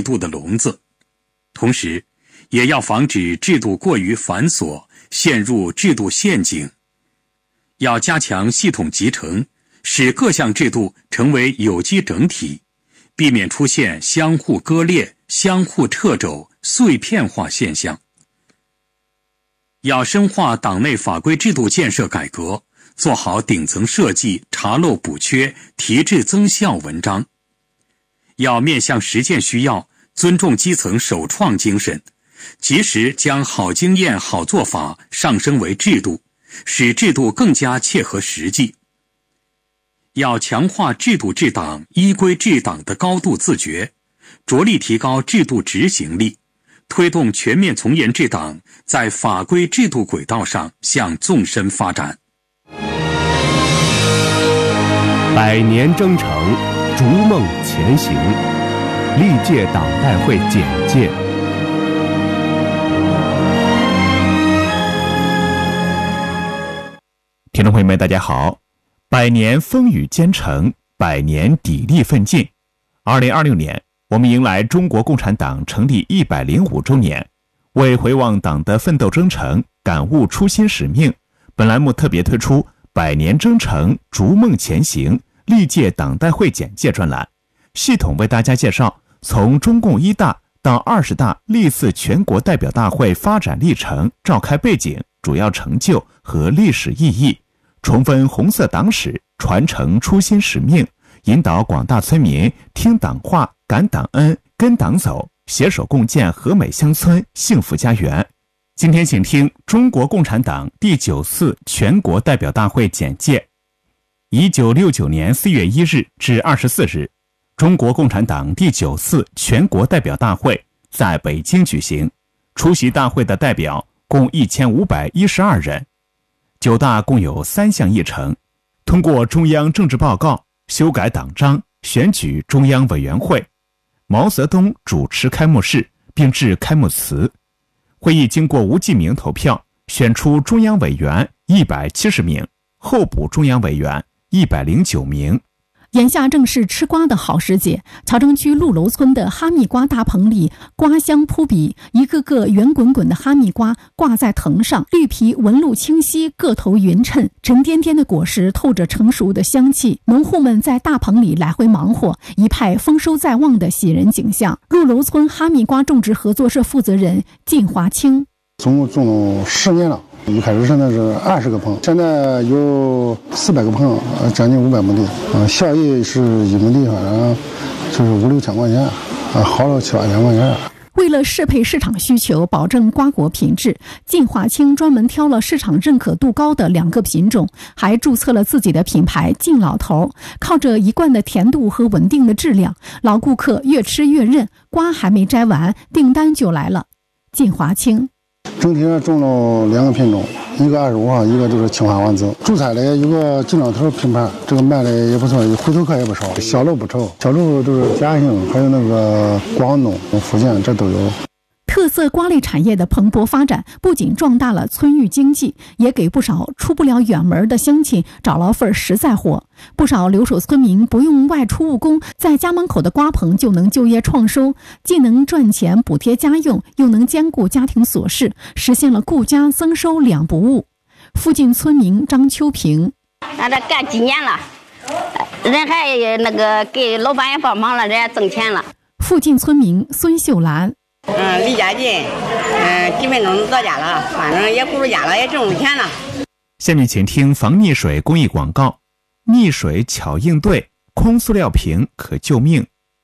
度的笼子，同时也要防止制度过于繁琐，陷入制度陷阱。要加强系统集成，使各项制度成为有机整体，避免出现相互割裂、相互掣肘、碎片化现象。要深化党内法规制度建设改革，做好顶层设计、查漏补缺、提质增效文章。要面向实践需要，尊重基层首创精神，及时将好经验、好做法上升为制度，使制度更加切合实际。要强化制度治党、依规治党的高度自觉，着力提高制度执行力，推动全面从严治党在法规制度轨道上向纵深发展。 百年征程，逐梦前行。历届党代会简介。听众朋友们，大家好！百年风雨兼程，百年砥砺奋进。2026年，我们迎来中国共产党成立105周年。为回望党的奋斗征程，感悟初心使命，本栏目特别推出百年征程，逐梦前行历届党代会简介专栏，系统为大家介绍从中共1大到20大历次全国代表大会发展历程、召开背景、主要成就和历史意义，重温红色党史，传承初心使命，引导广大村民听党话、感党恩、跟党走，携手共建和美乡村、幸福家园。今天请听中国共产党第9次全国代表大会简介。1969年4月1日至24日，中国共产党第9次全国代表大会在北京举行，出席大会的代表共1512人。9大共有3项议程：通过中央政治报告、修改党章、选举中央委员会。毛泽东主持开幕式并致开幕词。会议经过无记名投票，选出中央委员170名，候补中央委员109名。 眼下正是吃瓜的好时节，曹城区陆楼村的哈密瓜大棚里瓜香扑鼻，一个个圆滚滚的哈密瓜挂在藤上，绿皮纹路清晰，个头匀称，沉甸甸的果实透着成熟的香气。农户们在大棚里来回忙活，一派丰收在望的喜人景象。陆楼村哈密瓜种植合作社负责人靳华清： 总共种了10年了，一开始是20个棚，现在有400个棚，将近500亩地，效益是1亩地反正就是5-6千块钱，好了7-8千块钱。 为了适配市场需求，保证瓜果品质，靳华清专门挑了市场认可度高的2个品种，还注册了自己的品牌靳老头。靠着一贯的甜度和稳定的质量，老顾客越吃越认，瓜还没摘完，订单就来了。靳华清整体上种了2个品种，一个25号，一个就是青花丸子。主菜的有个靳老头品牌，这个卖的也不错，回头客也不少，销路不愁。销路都是嘉兴，还有那个广东、福建，这都有。 特色瓜类产业的蓬勃发展，不仅壮大了村域经济，也给不少出不了远门的乡亲找了份实在活。不少留守村民不用外出务工，在家门口的瓜棚就能就业创收，既能赚钱补贴家用，又能兼顾家庭琐事，实现了顾家增收2不误。附近村民张秋平： 俺这干几年了，人还那个给老板也帮忙了，人家挣钱了。 附近村民孙秀兰： 离家近，几分钟就到家了，反正也顾住家了，也挣钱了。 下面请听防溺水公益广告。溺水巧应对，空塑料瓶可救命。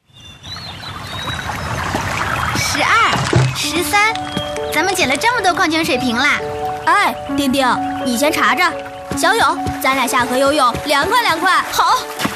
12、13，咱们捡了这么多矿泉水瓶啦！ 哎，丁丁，你先查着。小友，咱俩下河游泳，2块2块。好。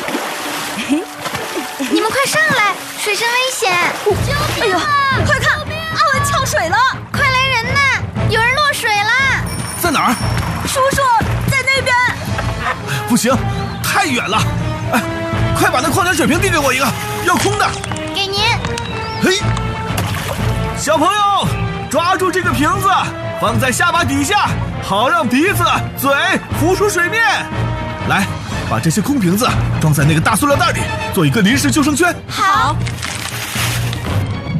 你们快上来，水深危险！ 哎呦，快看，阿文呛水了！ 快来人呐，有人落水了！ 在哪儿？ 叔叔在那边。 不行，太远了。哎，快把那矿泉水瓶递给我一个，要空的。 给您。 嘿，小朋友，抓住这个瓶子，放在下巴底下，好让鼻子、嘴浮出水面。来，把这些空瓶子装在那个大塑料袋里，做一个临时救生圈。 好。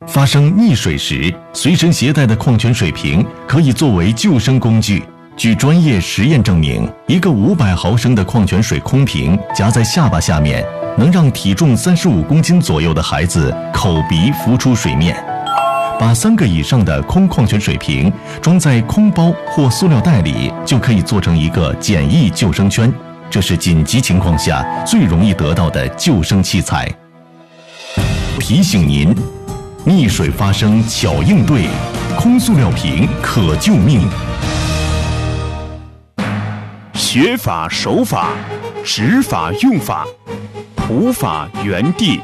发生溺水时，随身携带的矿泉水瓶可以作为救生工具。据专业实验证明，一个500毫升的矿泉水空瓶夹在下巴下面，能让体重35公斤左右的孩子口鼻浮出水面。把3个以上的空矿泉水瓶装在空包或塑料袋里，就可以做成一个简易救生圈。这是紧急情况下最容易得到的救生器材。提醒您，溺水发生巧应对，空塑料瓶可救命。 学法守法，执法用法，普法原地。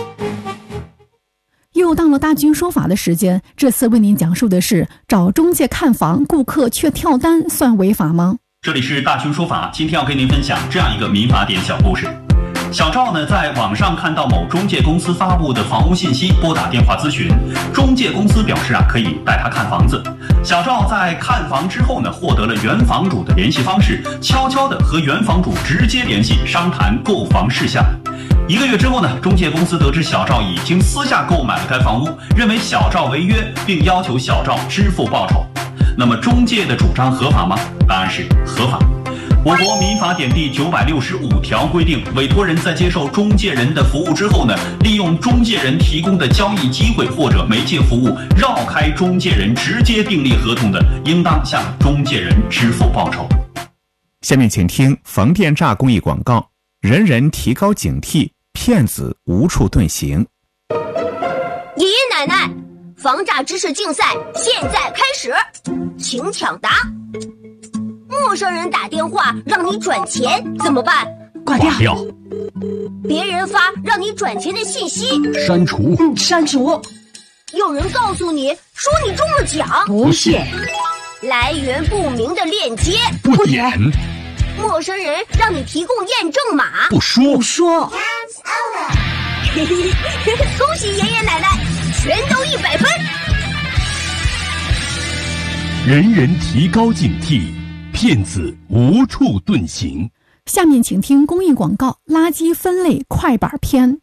又到了大军说法的时间，这次为您讲述的是找中介看房，顾客却跳单，算违法吗？ 这里是大军说法，今天要跟您分享这样一个民法典小故事。小赵呢，在网上看到某中介公司发布的房屋信息，拨打电话咨询。中介公司表示可以带他看房子。小赵在看房之后呢，获得了原房主的联系方式，悄悄地和原房主直接联系，商谈购房事项。1个月之后呢，中介公司得知小赵已经私下购买了该房屋，认为小赵违约，并要求小赵支付报酬。那么中介的主张合法吗？答案是合法。我国民法典第965条规定，委托人在接受中介人的服务之后呢，利用中介人提供的交易机会或者媒介服务，绕开中介人直接订立合同的，应当向中介人支付报酬。 下面请听房电诈公益广告，人人提高警惕，骗子无处遁形。 爷爷奶奶，房诈知识竞赛现在开始，请抢答。陌生人打电话让你转钱怎么办？ 挂掉。 别人发让你转钱的信息， 删除。 删除。有人告诉你说你中了奖， 不信。 来源不明的链接， 不点。 陌生人让你提供验证码， 不说。 恭喜爷爷奶奶，全都100分。 人人提高警惕，骗子无处遁形。 下面请听公益广告：垃圾分类快板篇。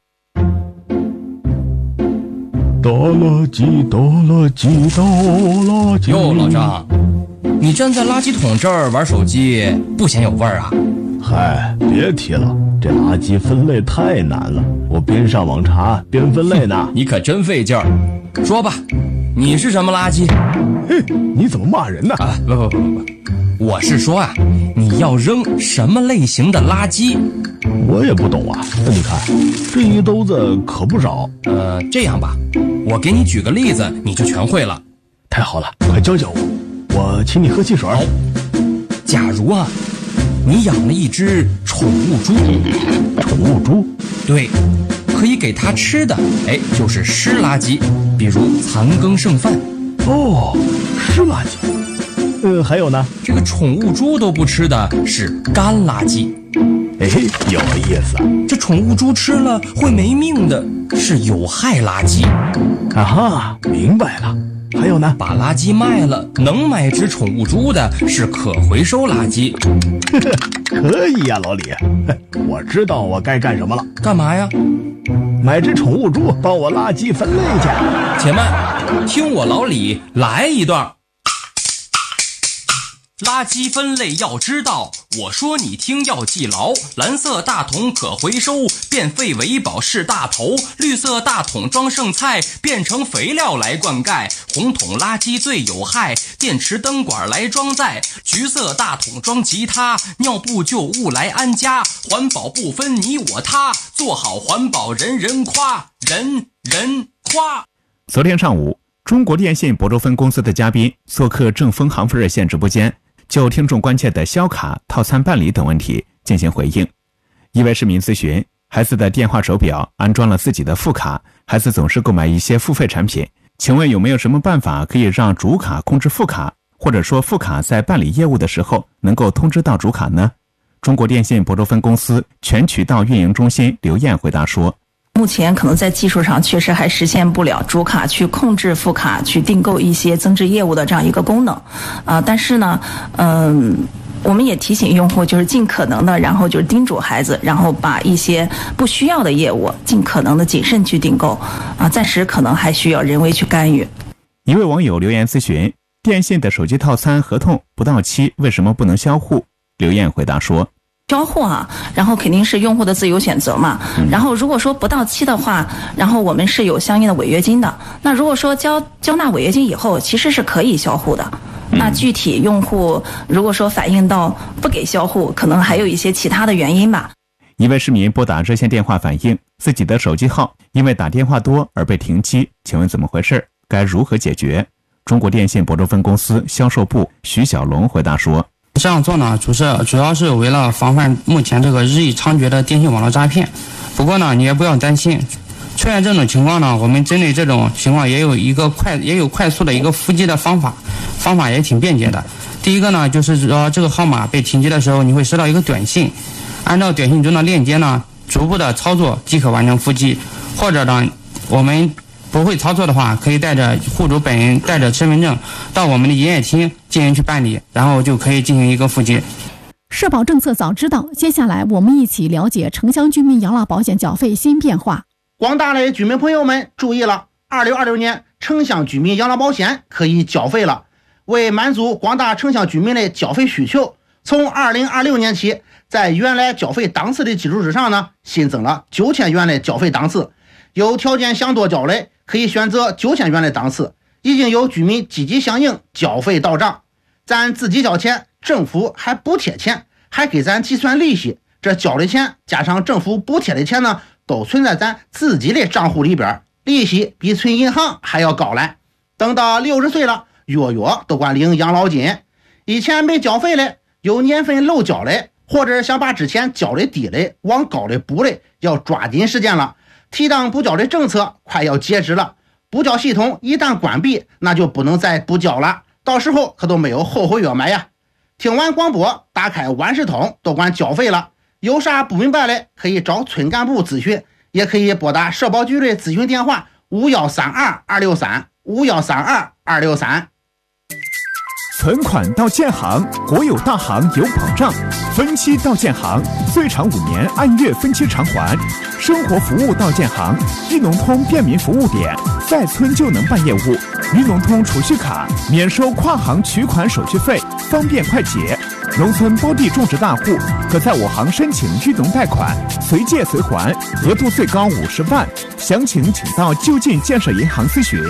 倒垃圾，倒垃圾，倒垃圾。 哟，老张，你站在垃圾桶这儿玩手机，不嫌有味儿啊？ 嗨，别提了，这垃圾分类太难了，我边上网查边分类呢。 你可真费劲儿。说吧，你是什么垃圾？ 嘿，你怎么骂人呢？ 啊，不，我是说你要扔什么类型的垃圾？ 我也不懂啊。那你看，这一兜子可不少。 这样吧，我给你举个例子，你就全会了。 太好了，快教教我，我请你喝汽水。 好，假如你养了一只宠物猪。 宠物猪？ 对，可以给它吃的，就是湿垃圾，比如残羹剩饭。 哦，湿垃圾。还有呢？ 这个宠物猪都不吃的是干垃圾。 有意思。 这宠物猪吃了会没命的是有害垃圾。 啊哈，明白了。还有呢？ 把垃圾卖了能买只宠物猪的是可回收垃圾。 可以呀，老李，我知道我该干什么了。 干嘛呀？ 买只宠物猪帮我垃圾分类去。 且慢，听我老李来一段。垃圾分类要知道，我说你听要记牢。蓝色大桶可回收，变废为宝是大头。绿色大桶装剩菜，变成肥料来灌溉。红桶垃圾最有害，电池灯管来装载。橘色大桶装吉他，尿布旧物来安家。环保不分你我他，做好环保人人夸，人人夸。 昨天上午，中国电信亳州分公司的嘉宾做客正丰航飞热线直播间，就听众关切的销卡、套餐办理等问题进行回应。一位市民咨询，孩子的电话手表安装了自己的副卡，孩子总是购买一些付费产品，请问有没有什么办法可以让主卡控制副卡，或者说副卡在办理业务的时候能够通知到主卡呢？中国电信亳州分公司全渠道运营中心刘燕回答说， 目前可能在技术上确实还实现不了主卡去控制副卡去订购一些增值业务的这样一个功能，但是呢， 我们也提醒用户，就是尽可能的，然后就是叮嘱孩子，然后把一些不需要的业务尽可能的谨慎去订购暂时可能还需要人为去干预。 一位网友留言咨询，电信的手机套餐合同不到期为什么不能销户？刘燕回答说， 销户然后肯定是用户的自由选择嘛。然后如果说不到期的话，然后我们是有相应的违约金的。那如果说交纳违约金以后，其实是可以销户的。那具体用户如果说反映到不给销户，可能还有一些其他的原因吧。 一位市民拨打热线电话反映，自己的手机号因为打电话多而被停机，请问怎么回事？该如何解决？中国电信亳州分公司销售部徐小龙回答说， 这样做呢，主要是为了防范目前这个日益猖獗的电信网络诈骗。不过呢，你也不要担心，出现这种情况呢，我们针对这种情况也有快速的一个伏击的方法也挺便捷的。第一个呢，就是说这个号码被停机的时候，你会收到一个短信，按照短信中的链接呢，逐步的操作即可完成伏击。或者呢，我们不会操作的话，可以带着户主本人带着身份证到我们的营业厅进行去办理，然后就可以进行一个伏击。 社保政策早知道，接下来我们一起了解城乡居民养老保险缴费新变化。 广大的居民朋友们注意了，2026年城乡居民养老保险可以缴费了。为满足广大城乡居民的缴费需求，从2026年起，在原来缴费档次的基础之上呢，新增了9000元的缴费档次。有条件想多缴的，可以选择9000元的档次。已经有居民积极响应，缴费到账。咱自己交钱，政府还补贴钱，还给咱计算利息。这交的钱加上政府补贴的钱呢，都存在咱自己的账户里边，利息比存银行还要高嘞。等到60岁了，月都管领养老金。以前没缴费的，有年份漏缴的，或者想把之前缴的低的往高的补的，要抓紧时间了。提档补缴的政策快要截止了，补缴系统一旦关闭，那就不能再补缴了，到时候可都没有后悔药买呀。听完广播，打开万事通都管缴费了，有啥不明白的可以找村干部咨询，也可以拨打社保局的咨询电话5132-263 5132-263。 存款到建行，国有大行有保障；分期到建行，最长5年按月分期偿还。生活服务到建行，裕农通便民服务点，在村就能办业务。裕农通储蓄卡免收跨行取款手续费，方便快捷。农村包地种植大户可在我行申请裕农贷款，随借随还，额度最高50万。详情请到就近建设银行咨询。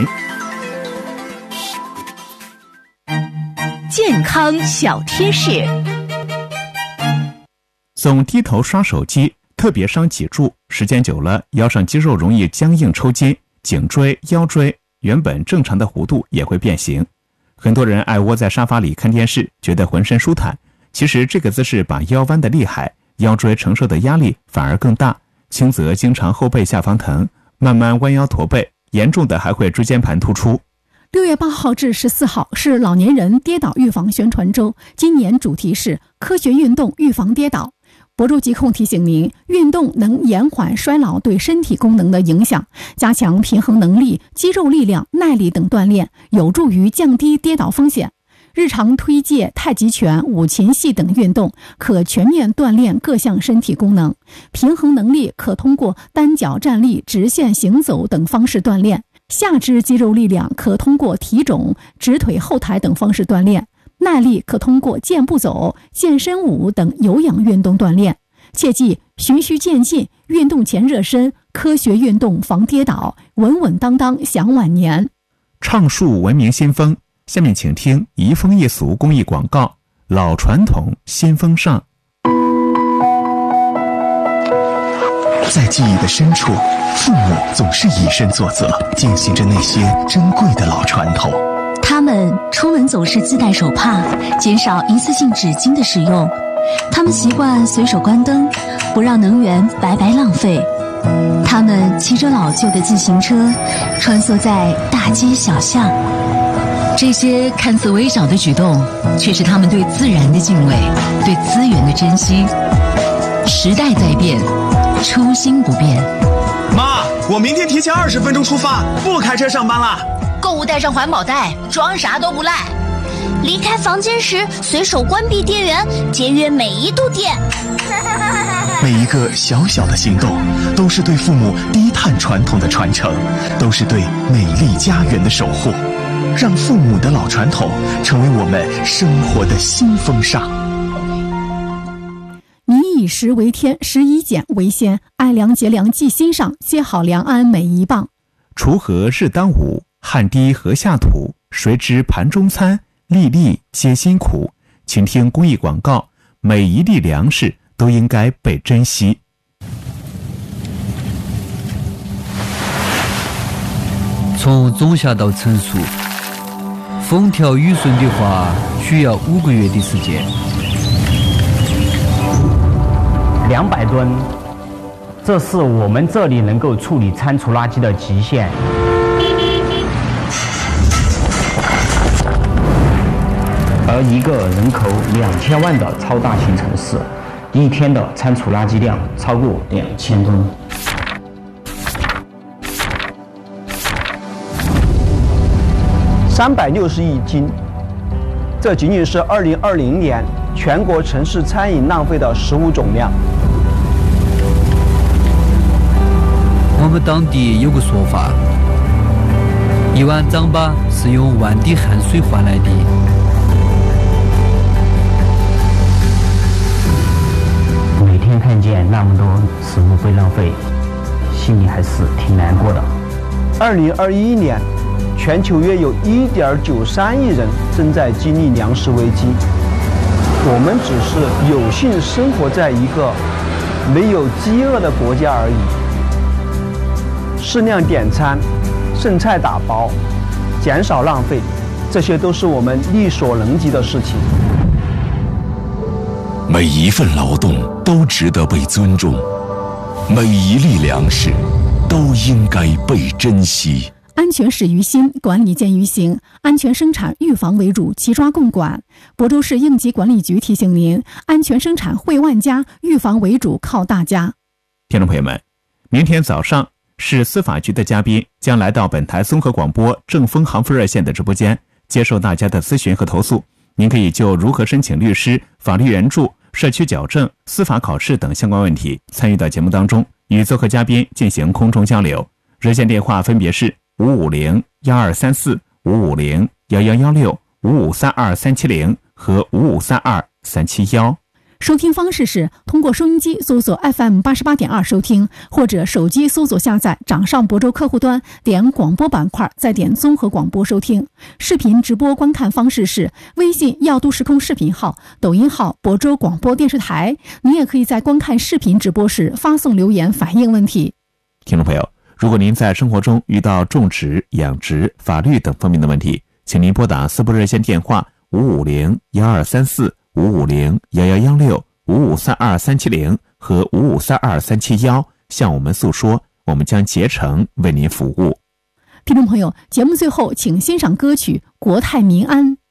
健康小贴士： 总低头刷手机特别伤脊柱，时间久了，腰上肌肉容易僵硬抽筋，颈椎、腰椎原本正常的弧度也会变形。很多人爱窝在沙发里看电视，觉得浑身舒坦，其实这个姿势把腰弯得厉害，腰椎承受的压力反而更大，轻则经常后背下方疼，慢慢弯腰驼背，严重的还会椎间盘突出。 6月8号至14号是老年人跌倒预防宣传周，今年主题是科学运动预防跌倒。亳州疾控提醒您，运动能延缓衰老对身体功能的影响，加强平衡能力、肌肉力量、耐力等锻炼，有助于降低跌倒风险。日常推介太极拳、五禽戏等运动，可全面锻炼各项身体功能。平衡能力可通过单脚站立、直线行走等方式锻炼。下肢肌肉力量可通过提踵、直腿后抬等方式锻炼，耐力可通过健步走、健身舞等有氧运动锻炼。切记循序渐进，运动前热身，科学运动防跌倒，稳稳当当享晚年。 倡树文明新风，下面请听移风易俗公益广告，老传统新风尚。 在记忆的深处，父母总是以身作则，践行着那些珍贵的老传统。 他们出门总是自带手帕，减少一次性纸巾的使用。他们习惯随手关灯，不让能源白白浪费。他们骑着老旧的自行车，穿梭在大街小巷。这些看似微小的举动，却是他们对自然的敬畏，对资源的珍惜。时代在变，初心不变。 妈，我明天提前20分钟出发，不开车上班了。 购物带上环保袋，装啥都不赖。 离开房间时随手关闭电源，节约每一度电。 每一个小小的行动，都是对父母低碳传统的传承，都是对美丽家园的守护。让父母的老传统成为我们生活的新风尚。 民以食为天，食以俭为先，爱良节良记心上，接好良安每一棒。 锄禾日当午，汗滴禾下土，谁知盘中餐，粒粒皆辛苦。请听公益广告，每一粒粮食都应该被珍惜。 从种下到成熟，风调雨顺的话，需要5个月的时间。 200吨，这是我们这里能够处理餐厨垃圾的极限。而一个人口2000万的超大型城市，一天的餐厨垃圾量超过2000吨。 360亿斤，这仅仅是2020年全国城市餐饮浪费的食物总量。 我们当地有个说法，1碗糌粑是用1万滴汗水换来的。 每天看见那么多食物被浪费，心里还是挺难过的。 2021年，全球约有1.93亿人正在经历粮食危机。我们只是有幸生活在一个没有饥饿的国家而已。适量点餐，剩菜打包，减少浪费，这些都是我们力所能及的事情。 每一份劳动都值得被尊重，每一粒粮食都应该被珍惜。 安全始于心，管理见于行，安全生产预防为主，齐抓共管。亳州市应急管理局提醒您，安全生产惠万家，预防为主靠大家。 听众朋友们，明天早上市司法局的嘉宾将来到本台综合广播正风航复热线的直播间，接受大家的咨询和投诉。您可以就如何申请律师、法律援助、社区矫正、司法考试等相关问题参与到节目当中，与做客嘉宾进行空中交流。热线电话分别是550-1234、550-1116、5532370和5532371。 收听方式是通过收音机搜索 FM88.2 收听，或者手机搜索下载掌上亳州客户端，点广播板块，再点综合广播收听。视频直播观看方式是微信耀都时空视频号、抖音号亳州广播电视台。您也可以在观看视频直播时发送留言反映问题。 听众朋友，如果您在生活中遇到种植、养殖、法律等方面的问题，请您拨打4部热线电话550-1234、550-1116、5532370和5532371，向我们诉说，我们将竭诚为您服务。 听众朋友，节目最后请欣赏歌曲《国泰民安》。